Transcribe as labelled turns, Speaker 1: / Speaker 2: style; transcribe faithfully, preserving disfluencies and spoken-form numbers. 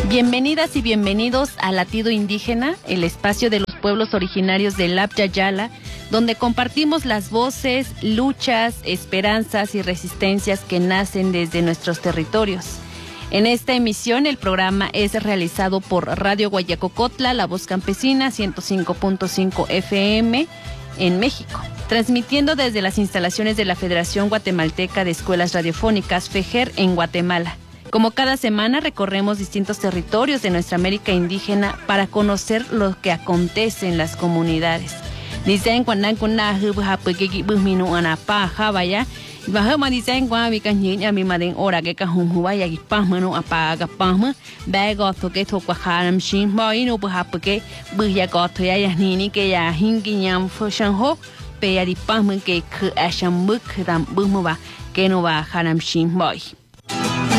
Speaker 1: Bienvenidas y bienvenidos a Latido Indígena, el espacio de los pueblos originarios del Abya Yala, donde compartimos las voces, luchas, esperanzas y resistencias que nacen desde nuestros territorios. En esta emisión el programa es realizado por Radio Guayacocotla, La Voz Campesina, ciento cinco punto cinco F M en México, transmitiendo desde las instalaciones de la Federación Guatemalteca de Escuelas Radiofónicas, FEGER, en Guatemala. Como cada semana recorremos distintos territorios de nuestra América indígena para conocer lo que acontece en las comunidades. Dicen cuando kuna hubo porque busmino ana pa vaya bajo dicen cuando vi cañiña mi madre hora que cajun huaya y pasmano apaga pasma bego que toca haram shin boy no pues porque buya goto ya ni que ya hingiñam foshanho pe ya di pasma que ashan buk dam bumba que no va haram shin boy.